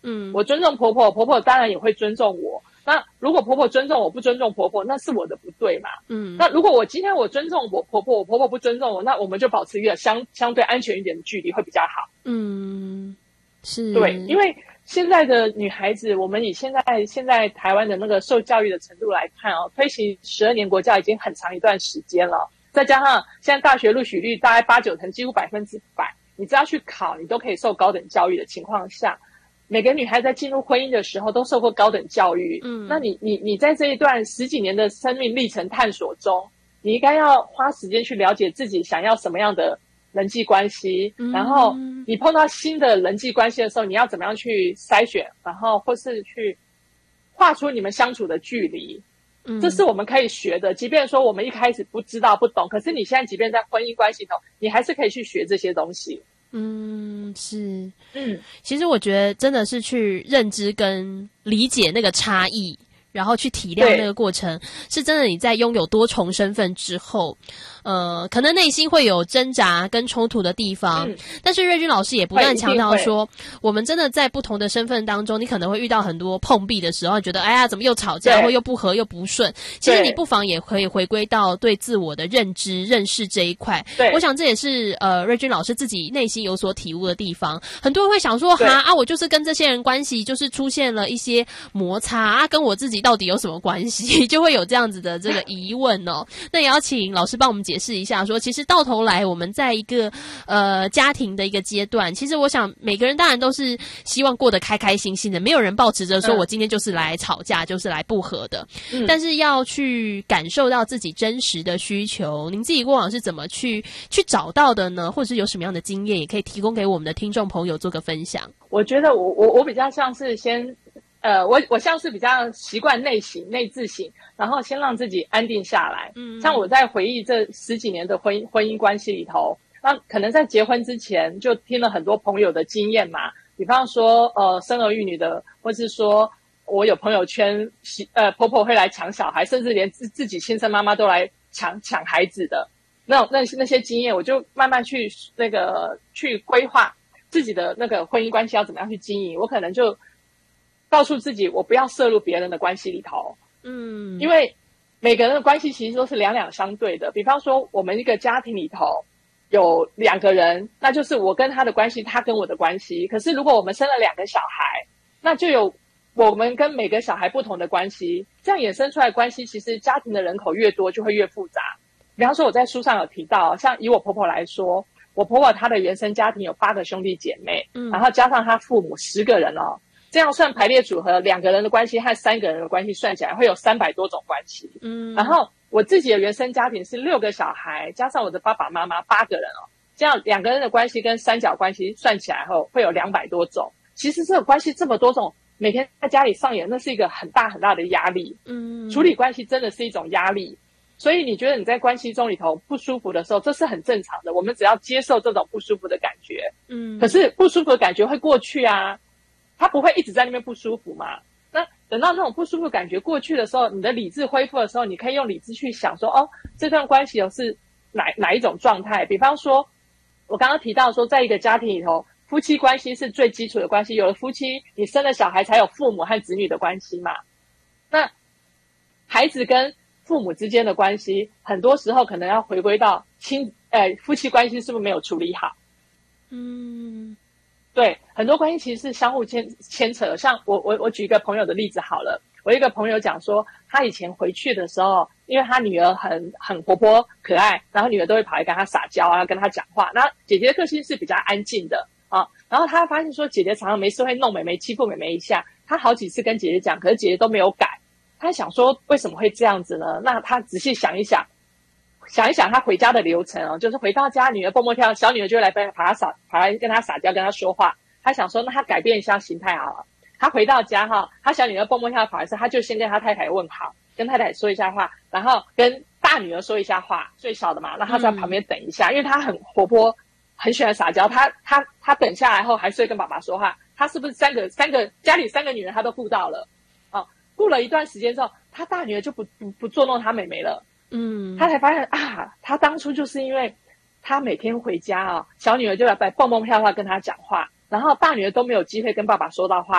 我尊重婆婆，婆婆当然也会尊重我。那如果婆婆尊重我，不尊重婆婆，那是我的不对嘛。那如果我今天我尊重我婆婆，我婆婆不尊重我，那我们就保持一个相对安全一点的距离会比较好。 是， 对，因为现在的女孩子，我们以现在台湾的那个受教育的程度来看哦，推行12年国教已经很长一段时间了，再加上现在大学录取率大概8-9成，几乎100%，你只要去考，你都可以受高等教育的情况下，每个女孩在进入婚姻的时候都受过高等教育。那你在这一段10几年的生命历程探索中，你应该要花时间去了解自己想要什么样的人际关系，然后你碰到新的人际关系的时候，你要怎么样去筛选，然后或是去画出你们相处的距离。这是我们可以学的，即便说我们一开始不知道不懂，可是你现在即便在婚姻关系中，你还是可以去学这些东西。 是，其实我觉得真的是去认知跟理解那个差异，然后去体谅那个过程，是真的你在拥有多重身份之后，可能内心会有挣扎跟冲突的地方，但是瑞君老师也不断强调说，我们真的在不同的身份当中，你可能会遇到很多碰壁的时候，觉得哎呀怎么又吵架，或又不和又不顺，其实你不妨也可以回归到对自我的认知认识这一块。我想这也是瑞君老师自己内心有所体悟的地方。很多人会想说我就是跟这些人关系就是出现了一些摩擦跟我自己到底有什么关系，就会有这样子的这个疑问哦。那也要请老师帮我们解释一下说，其实到头来我们在一个家庭的一个阶段，其实我想每个人当然都是希望过得开开心心的，没有人抱持着说我今天就是来吵架就是来不和的，但是要去感受到自己真实的需求，您自己过往是怎么去找到的呢？或者是有什么样的经验也可以提供给我们的听众朋友做个分享。 我觉得我比较像是先我像是比较习惯内自省，然后先让自己安定下来。像我在回忆这10几年的婚姻关系里头，那可能在结婚之前就听了很多朋友的经验嘛，比方说生儿育女的，或是说我有朋友圈婆婆会来抢小孩，甚至连自己亲生妈妈都来抢孩子的那些经验，我就慢慢去规划自己的那个婚姻关系要怎么样去经营。我可能就告诉自己，我不要涉入别人的关系里头。因为每个人的关系其实都是两两相对的。比方说，我们一个家庭里头有2个人，那就是我跟他的关系，他跟我的关系。可是如果我们生了2个小孩，那就有我们跟每个小孩不同的关系。这样衍生出来的关系，其实家庭的人口越多，就会越复杂。比方说，我在书上有提到，像以我婆婆来说，我婆婆她的原生家庭有8个兄弟姐妹，然后加上她父母10个人哦。这样算排列组合，2个人的关系和3个人的关系算起来会有300多种关系。然后我自己的原生家庭是6个小孩，加上我的爸爸妈妈8个人哦，这样2个人的关系跟三角关系算起来后会有200多种。其实这个关系这么多种，每天在家里上演，那是一个很大很大的压力。处理关系真的是一种压力。所以你觉得你在关系中里头不舒服的时候，这是很正常的，我们只要接受这种不舒服的感觉。可是不舒服的感觉会过去啊，他不会一直在那边不舒服嘛。那等到那种不舒服感觉过去的时候，你的理智恢复的时候，你可以用理智去想说，这段关系是哪一种状态。比方说我刚刚提到说，在一个家庭里头，夫妻关系是最基础的关系，有了夫妻，你生了小孩才有父母和子女的关系嘛。那孩子跟父母之间的关系，很多时候可能要回归到夫妻关系是不是没有处理好。对，很多关系其实是相互牵扯的。像我举一个朋友的例子好了，我一个朋友讲说，他以前回去的时候，因为他女儿很活泼可爱，然后女儿都会跑来跟他撒娇啊，跟他讲话。那姐姐的个性是比较安静的啊，然后他发现说，姐姐常常没事会弄妹妹，欺负妹妹一下。他好几次跟姐姐讲，可是姐姐都没有改。他想说为什么会这样子呢？那他仔细想一想他回家的流程哦，就是回到家，女儿蹦蹦跳，小女儿就会来跑来跟他撒娇，跟他说话。他想说，那他改变一下心态好了。他回到家他小女儿蹦蹦跳跑来时，他就先跟他太太问好，跟太太说一下话，然后跟大女儿说一下话，最小的嘛，那他在旁边等一下，因为他很活泼，很喜欢撒娇。他等下来后还是会跟爸爸说话。他是不是三个家里3个女人他都顾到了？顾了一段时间之后，他大女儿就不捉弄他妹妹了。他才发现啊，他当初就是因为他每天回家小女儿就来蹦蹦跳跳跟他讲话，然后大女儿都没有机会跟爸爸说到话。